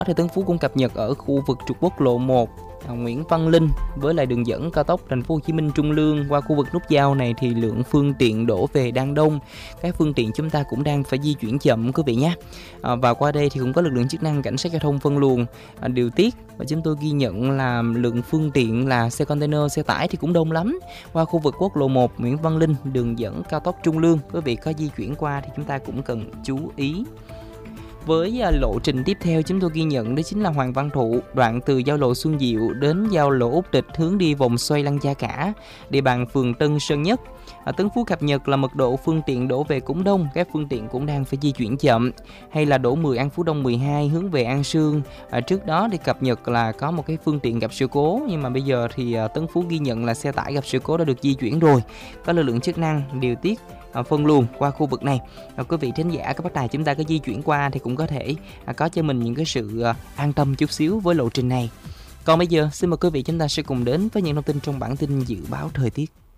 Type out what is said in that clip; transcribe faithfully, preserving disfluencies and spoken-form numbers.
thì Tân Phú cũng cập nhật ở khu vực trục quốc lộ một, à, Nguyễn Văn Linh với lại đường dẫn cao tốc Thành phố Hồ Chí Minh Trung Lương qua khu vực nút giao này thì lượng phương tiện đổ về đang đông. Các phương tiện chúng ta cũng đang phải di chuyển chậm quý vị nhé. À, và qua đây thì cũng có lực lượng chức năng cảnh sát giao thông phân luồng, à, điều tiết, và chúng tôi ghi nhận là lượng phương tiện là xe container, xe tải thì cũng đông lắm. Qua khu vực quốc lộ một, Nguyễn Văn Linh, đường dẫn cao tốc Trung Lương, quý vị có di chuyển qua thì chúng ta cũng cần chú ý. Với à, lộ trình tiếp theo chúng tôi ghi nhận đó chính là Hoàng Văn Thụ, đoạn từ giao lộ Xuân Diệu đến giao lộ Úc Địch hướng đi vòng xoay Lăng Gia Cả, địa bàn phường Tân Sơn Nhất. À, Tấn Phú cập nhật là mật độ phương tiện đổ về cũng đông, các phương tiện cũng đang phải di chuyển chậm. Hay là đổ mười An Phú Đông mười hai hướng về An Sương, à, trước đó thì cập nhật là có một cái phương tiện gặp sự cố, nhưng mà bây giờ thì à, Tấn Phú ghi nhận là xe tải gặp sự cố đã được di chuyển rồi. Có lực lượng chức năng điều tiết, à, phân luồng qua khu vực này. À, quý vị thính giả các bác tài chúng ta có di chuyển qua thì cũng có thể à, có cho mình những cái sự à, an tâm chút xíu với lộ trình này. Còn bây giờ xin mời quý vị chúng ta sẽ cùng đến với những thông tin trong bản tin dự báo thời tiết.